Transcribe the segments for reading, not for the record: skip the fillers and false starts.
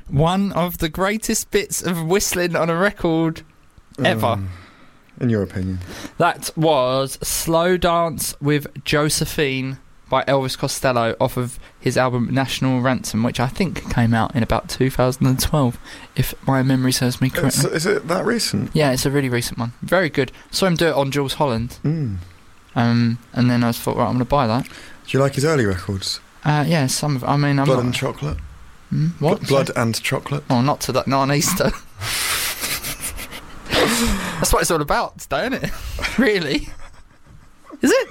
one of the greatest bits of whistling on a record ever. In your opinion? That was Slow Dance with Josephine by Elvis Costello off of his album National Ransom, which I think came out in about 2012, if my memory serves me correctly. Is it that recent? Yeah, it's a really recent one. Very good. Saw him do it on Jules Holland. And then I thought, right, I'm going to buy that. Do you like his early records? Yeah, some of it. I mean, Blood and Chocolate? What? Blood and Chocolate? Oh, not on Easter. That's what it's all about today, isn't it? Really? Is it?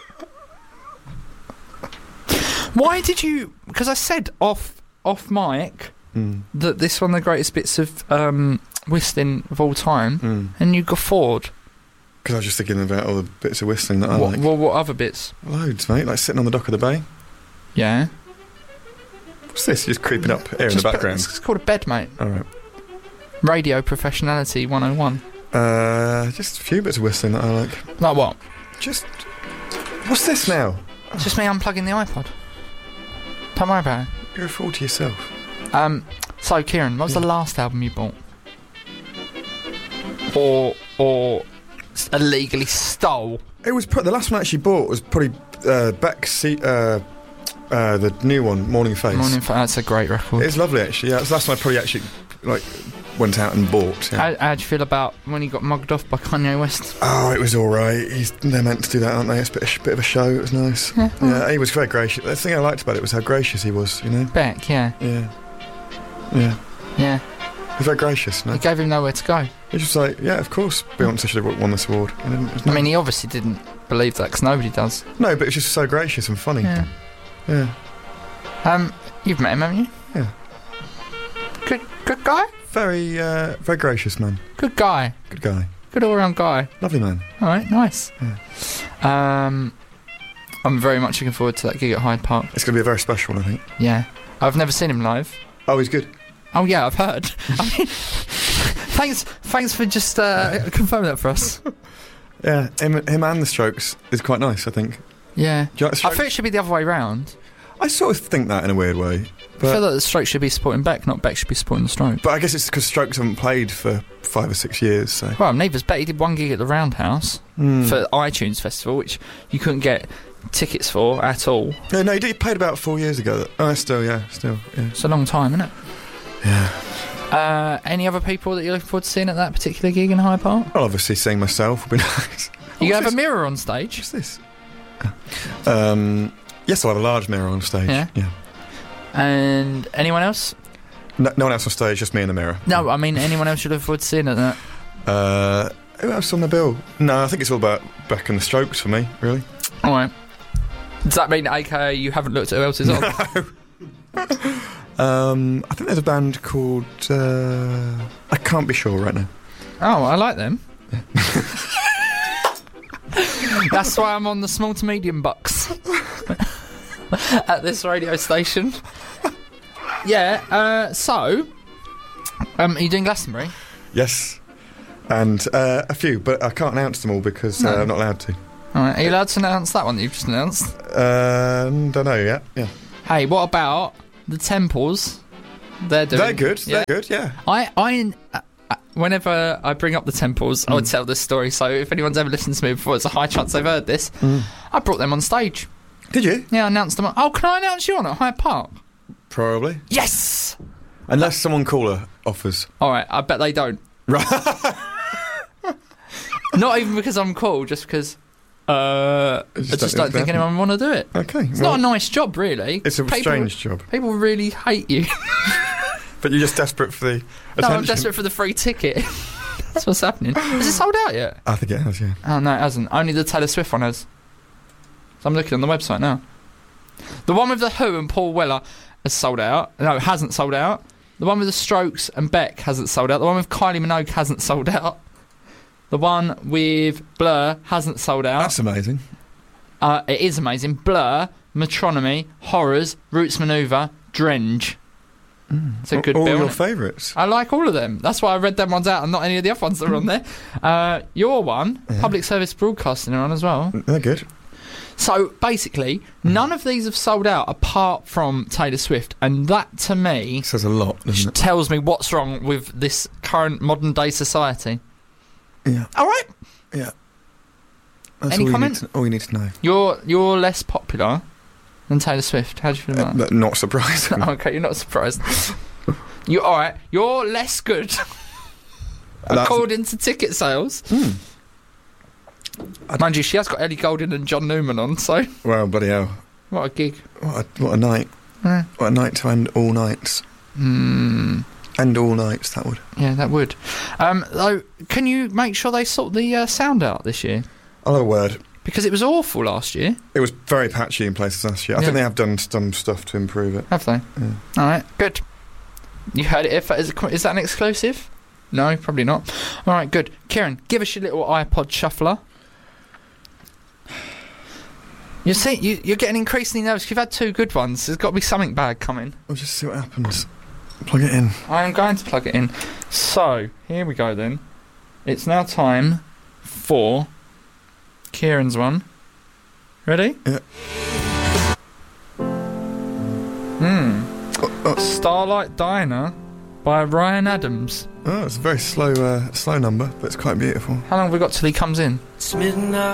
Why did you... Because I said off mic that this is one of the greatest bits of whistling of all time, and you guffawed. Because I was just thinking about all the bits of whistling that I like. What other bits? Loads, mate. Like sitting on the dock of the bay. Yeah. What's this? Just creeping up here in the background. It's called a bed, mate. All right. Radio Professionality 101. Just a few bits of whistling that I like. Like what? Just... What's this now? It's just me unplugging the iPod. Don't worry about it. You're a fool to yourself. So, Kieran, what was the last album you bought? Or illegally stole? It was... the last one I actually bought was probably Backseat... the new one, Morning Face. Morning Face, that's a great record. It's lovely, actually. Yeah, it's the last one I probably actually went out and bought. Yeah. How'd you feel about when he got mugged off by Kanye West? Oh, it was all right. They're meant to do that, aren't they? It's a bit of a show. It was nice. Yeah, he was very gracious. The thing I liked about it was how gracious he was. You know. Beck, yeah. Yeah. He was very gracious. No? It gave him nowhere to go. He was just like, yeah, of course, Beyonce should have won this award. I mean, he obviously didn't believe that because nobody does. No, but it's just so gracious and funny. Yeah. You've met him, haven't you? Yeah. Good guy? Very gracious man. Good guy. Good guy. Good all-round guy. Lovely man. All right, nice. Yeah. I'm very much looking forward to that gig at Hyde Park. It's going to be a very special one, I think. Yeah. I've never seen him live. Oh, he's good. Oh, yeah, I've heard. I mean, thanks for just confirming that for us. Yeah, him and the Strokes is quite nice, I think. Yeah. Do you like the Strokes? I think it should be the other way round. I sort of think that in a weird way. But I feel like the Strokes should be supporting Beck, not Beck should be supporting the Strokes. But I guess it's because Strokes haven't played for 5 or 6 years, so... Well, neither's Beck. He did one gig at the Roundhouse for iTunes Festival, which you couldn't get tickets for at all. Yeah, no, he played about 4 years ago. Oh, still, yeah. It's a long time, isn't it? Yeah. Any other people that you're looking forward to seeing at that particular gig in Hyde Park? Well, obviously seeing myself would be nice. You gonna have a mirror on stage? What's this? Yes, I'll have a large mirror on stage. Yeah. And anyone else? No one else on stage, just me in the mirror. No, I mean anyone else you're looking forward to seeing at that? Who else on the bill? No, I think it's all about Beck and the Strokes for me, really. Alright. Does that mean, AKA, you haven't looked at who else is on? I think there's a band called... I can't be sure right now. Oh, I like them. That's why I'm on the small to medium bucks at this radio station. Yeah, so... are you doing Glastonbury? Yes. And a few, but I can't announce them all because I'm not allowed to. Alright, are you allowed to announce that one that you've just announced? Don't know yet, yeah. Hey, what about the Temples? They're good, they're good, yeah. Whenever I bring up the Temples, I would tell this story, so if anyone's ever listened to me before, it's a high chance they've heard this. I brought them on stage. Did you? Yeah, I announced them. Oh, can I announce you on at Hyde Park? Probably. Yes! Unless someone cooler offers. Alright, I bet they don't. Right. Not even because I'm cool, just because I just don't think anyone would want to do it. Okay. It's not a nice job, really. It's a strange job. People really hate you. But you're just desperate for the attention. No, I'm desperate for the free ticket. That's what's happening. Has it sold out yet? I think it has, yeah. Oh, no, it hasn't. Only the Taylor Swift one has. So I'm looking on the website now. The one with The Who and Paul Weller has sold out. No, it hasn't sold out. The one with The Strokes and Beck hasn't sold out. The one with Kylie Minogue hasn't sold out. The one with Blur hasn't sold out. That's amazing. It is amazing. Blur, Metronomy, Horrors, Roots Maneuver, Drenge. It's a good all bill. Your favourites. I like all of them. That's why I read them ones out and not any of the other ones that are on there. Your one, Public Service Broadcasting, are on as well. They're good. So basically, none of these have sold out apart from Taylor Swift, and that to me Says a lot, doesn't it? tells me what's wrong with this current modern day society. Yeah. All right, Yeah. That's Any all comment? all you need to know. you're less popular than Taylor Swift. How do you feel about But not surprising. that? Okay, you're not surprised. You all right? You're less good, according to ticket sales. Mind you, she has got Ellie Goulding and John Newman on, so Well, bloody hell. what a gig. What a night. Yeah. What a night to end all nights. End all nights, that would. Yeah, that would. Though, can you make sure they sort the sound out this year? I'll have a word. Because it was awful last year. It was very patchy in places last year. I Yeah. think they have done some stuff to improve it. Have they? Yeah. All right, good. You heard it. Is that an exclusive? No, probably not. All right, good. Kieran, give us your little iPod shuffler. You see, you're getting increasingly nervous. You've had 2 good ones. There's got to be something bad coming. We'll just see what happens. Plug it in. I am going to plug it in. So, here we go then. It's now time for Kieran's one. Ready? Yeah. Starlight Diner by Ryan Adams. Oh, it's a very slow number, but it's quite beautiful. How long have we got till he comes in? It's midnight.